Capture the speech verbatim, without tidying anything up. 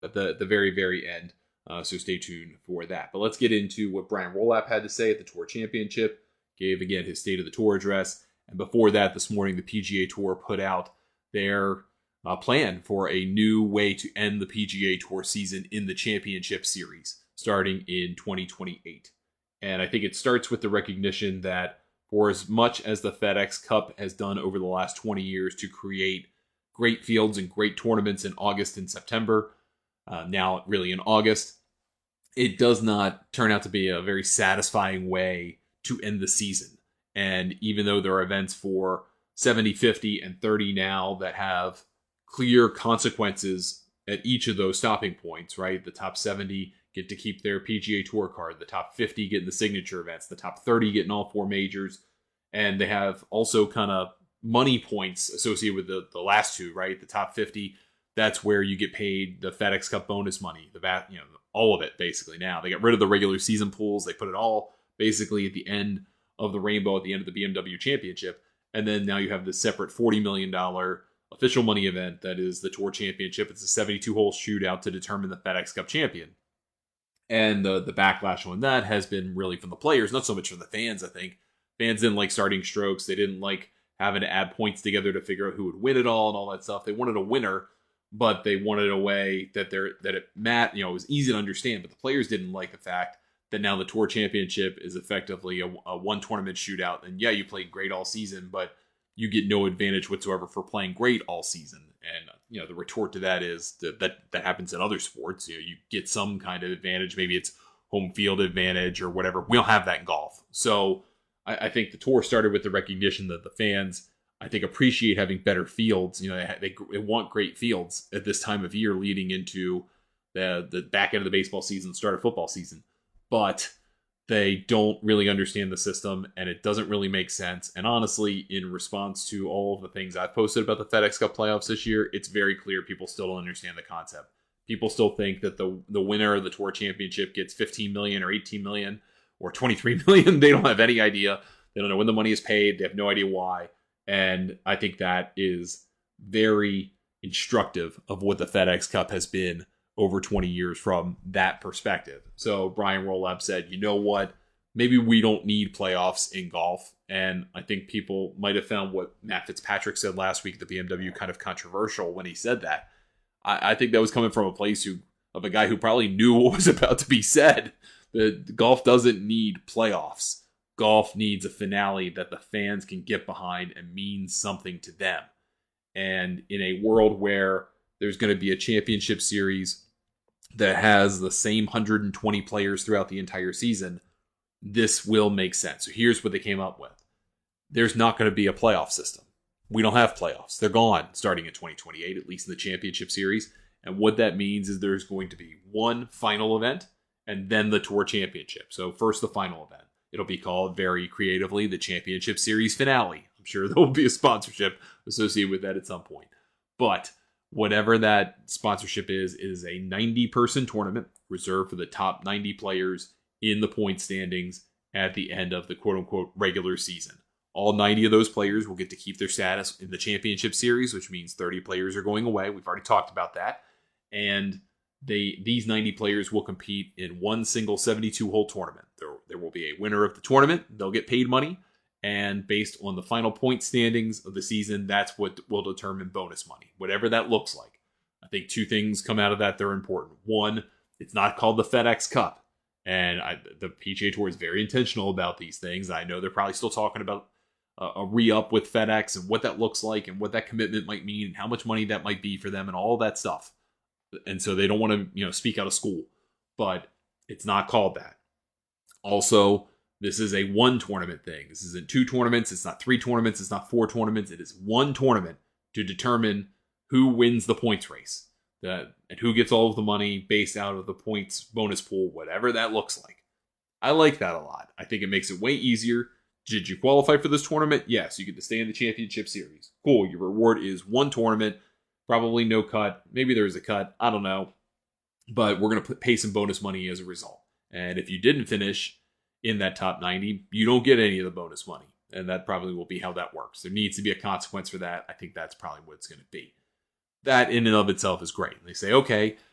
at the, the very, very end. Uh, so stay tuned for that. But let's get into what Brian Rolapp had to say at the Tour Championship. Gave, again, his State of the Tour address. And before that, this morning, the P G A Tour put out their uh, plan for a new way to end the P G A Tour season in the Championship Series, starting in twenty twenty-eight. And I think it starts with the recognition that for as much as the FedEx Cup has done over the last twenty years to create great fields and great tournaments in August and September, uh, now really in August, it does not turn out to be a very satisfying way to end the season. And even though there are events for seventy, fifty, and thirty now that have clear consequences at each of those stopping points, right? The top seventy get to keep their P G A Tour card. The top fifty get in the signature events. The top thirty get in all four majors. And they have also kind of money points associated with the, the last two, right? The top fifty, that's where you get paid the FedEx Cup bonus money, the va- you know, all of it basically now. They got rid of the regular season pools. They put it all basically at the end of the rainbow at the end of the B M W Championship. And then now you have this separate forty million dollars official money event that is the Tour Championship. It's a seventy-two hole shootout to determine the FedEx Cup champion. And the, the backlash on that has been really from the players, not so much from the fans, I think. Fans didn't like starting strokes. They didn't like having to add points together to figure out who would win it all and all that stuff. They wanted a winner, but they wanted a way that they're that it mat, you know, it was easy to understand. But the players didn't like the fact that now the Tour Championship is effectively a, a one tournament shootout. And yeah, you played great all season, but you get no advantage whatsoever for playing great all season. And, you know, the retort to that is that that, that happens in other sports. You know, you get some kind of advantage. Maybe it's home field advantage or whatever. We don't have that in golf. So I, I think the Tour started with the recognition that the fans, I think, appreciate having better fields. You know, they, they, they want great fields at this time of year leading into the, the back end of the baseball season, start of football season. But they don't really understand the system, and it doesn't really make sense. And honestly, in response to all of the things I've posted about the FedEx Cup playoffs this year, it's very clear people still don't understand the concept. People still think that the the winner of the Tour Championship gets fifteen million or eighteen million or twenty-three million. They don't have any idea. They don't know when the money is paid. They have no idea why. And I think that is very instructive of what the FedEx Cup has been over twenty years from that perspective. So Brian Rolapp said, you know what? Maybe we don't need playoffs in golf. And I think people might have found what Matt Fitzpatrick said last week at the B M W kind of controversial when he said that. I, I think that was coming from a place who, of a guy who probably knew what was about to be said. That golf doesn't need playoffs. Golf needs a finale that the fans can get behind and means something to them. And in a world where there's going to be a championship series that has the same one hundred twenty players throughout the entire season, this will make sense. So here's what they came up with. There's not going to be a playoff system. We don't have playoffs. They're gone starting in twenty twenty-eight, at least in the championship series. And what that means is there's going to be one final event and then the Tour Championship. So first the final event. It'll be called very creatively the Championship Series Finale. I'm sure there will be a sponsorship associated with that at some point. But whatever that sponsorship is, it is a ninety-person tournament reserved for the top ninety players in the point standings at the end of the quote-unquote regular season. All ninety of those players will get to keep their status in the championship series, which means thirty players are going away. We've already talked about that. And they these ninety players will compete in one single seventy-two hole tournament. There, there will be a winner of the tournament. They'll get paid money. And based on the final point standings of the season, that's what will determine bonus money, whatever that looks like. I think two things come out of that that are important. One, it's not called the FedEx Cup. And I, the P G A Tour is very intentional about these things. I know they're probably still talking about a, a re-up with FedEx and what that looks like and what that commitment might mean and how much money that might be for them and all that stuff. And so they don't want to, you know, speak out of school. But it's not called that. Also, this is a one tournament thing. This isn't two tournaments. It's not three tournaments. It's not four tournaments. It is one tournament to determine who wins the points race. The, and who gets all of the money based out of the points bonus pool, whatever that looks like. I like that a lot. I think it makes it way easier. Did you qualify for this tournament? Yes, you get to stay in the championship series. Cool, your reward is one tournament, probably no cut. Maybe there's a cut, I don't know. But we're going to pay some bonus money as a result. And if you didn't finish in that top ninety, you don't get any of the bonus money. And that probably will be how that works. There needs to be a consequence for that. I think that's probably what it's going to be. That in and of itself is great. And they say, okay,